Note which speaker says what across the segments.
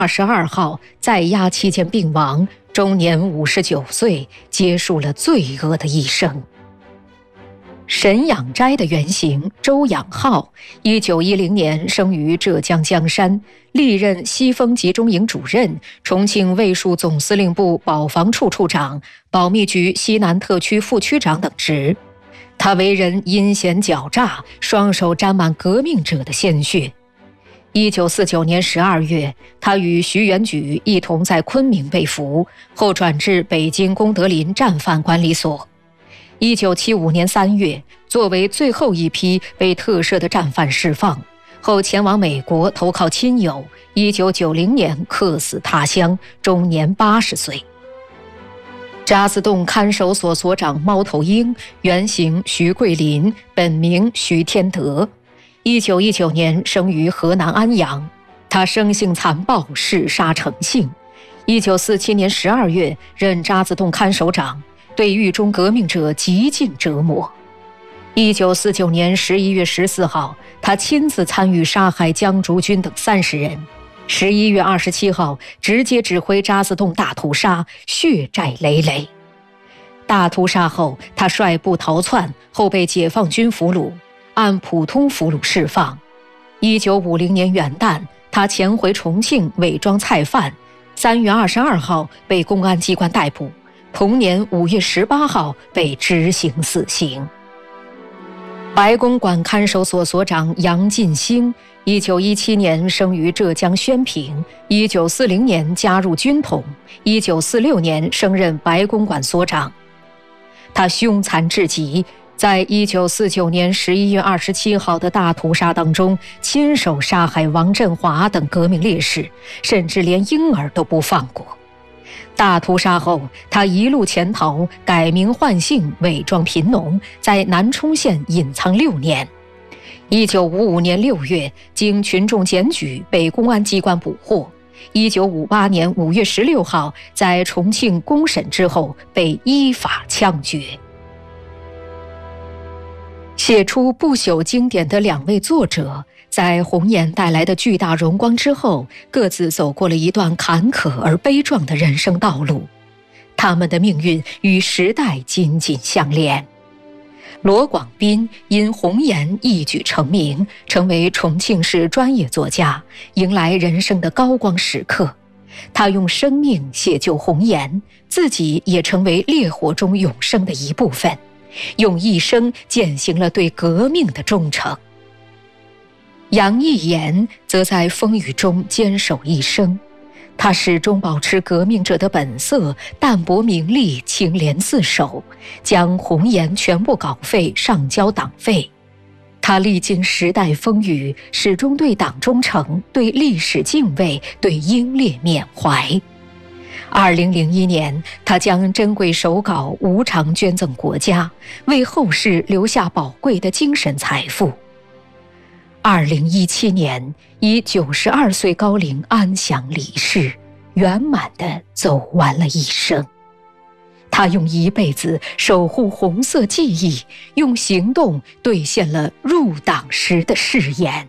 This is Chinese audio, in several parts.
Speaker 1: 22号在押期间病亡，终年59岁，结束了罪恶的一生。沈养斋的原型周养浩，1910年生于浙江江山，历任西风集中营主任、重庆卫戍总司令部保防处处长、保密局西南特区副区长等职。他为人阴险狡诈，双手沾满革命者的鲜血。1949年12月，他与徐元举一同在昆明被俘，后转至北京功德林战犯管理所。1975年3月，作为最后一批被特赦的战犯释放，后前往美国投靠亲友。1990年客死他乡，终年80岁。渣滓洞看守所所长猫头鹰，原型徐桂林，本名徐天德。1919年生于河南安阳，他生性残暴，嗜杀成性。1947年12月任渣滓洞看守长，对狱中革命者极尽折磨。1949年11月14号，他亲自参与杀害江竹君等30人。11月27号，直接指挥渣滓洞大屠杀，血债累累。大屠杀后，他率部逃窜，后被解放军俘虏，按普通俘虏释放。1950年元旦，他潜回重庆伪装菜贩，3月22号被公安机关逮捕，同年5月18号被执行死刑。白公馆看守所所长杨进兴，1917年生于浙江宣平，1940年加入军统，1946年升任白公馆所长。他凶残至极，在1949年11月27号的大屠杀当中，亲手杀害王振华等革命烈士，甚至连婴儿都不放过。大屠杀后，他一路潜逃，改名换姓，伪装贫农，在南充县隐藏6年。1955年6月，经群众检举，被公安机关捕获。1958年5月16号，在重庆公审之后，被依法枪决。写出不朽经典的2位作者，在红岩带来的巨大荣光之后，各自走过了一段坎坷而悲壮的人生道路。他们的命运与时代紧紧相连。罗广斌因红岩一举成名，成为重庆市专业作家，迎来人生的高光时刻。他用生命写就红岩，自己也成为烈火中永生的一部分，用一生践行了对革命的忠诚。杨毅言则在风雨中坚守一生，他始终保持革命者的本色，淡泊名利，清廉自守，将红岩全部稿费上交党费。他历经时代风雨，始终对党忠诚，对历史敬畏，对英烈缅怀。2001年，他将珍贵手稿无偿捐赠国家，为后世留下宝贵的精神财富。2017年，以92岁高龄安详离世，圆满地走完了一生。他用一辈子守护红色记忆，用行动兑现了入党时的誓言。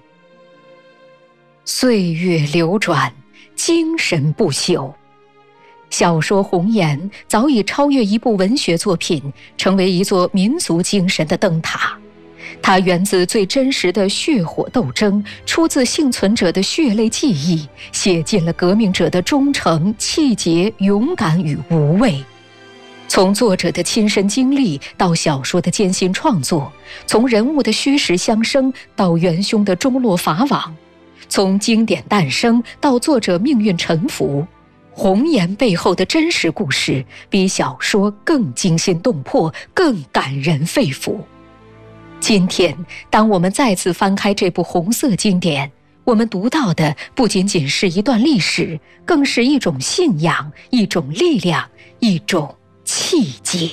Speaker 1: 岁月流转，精神不朽。小说《红岩》早已超越一部文学作品，成为一座民族精神的灯塔。它源自最真实的血火斗争，出自幸存者的血泪记忆，写尽了革命者的忠诚、气节、勇敢与无畏。从作者的亲身经历到小说的艰辛创作，从人物的虚实相生到元凶的终落法网，从经典诞生到作者命运沉浮，红岩背后的真实故事比小说更惊心动魄，更感人肺腑。今天，当我们再次翻开这部红色经典，我们读到的不仅仅是一段历史，更是一种信仰，一种力量，一种气节。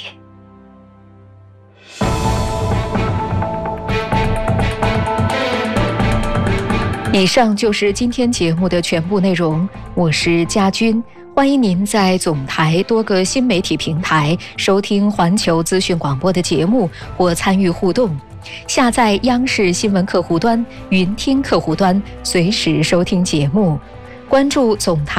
Speaker 1: 以上就是今天节目的全部内容，我是佳君，欢迎您在总台多个新媒体平台收听环球资讯广播的节目或参与互动。下载央视新闻客户端、云听客户端，随时收听节目。 关注总台。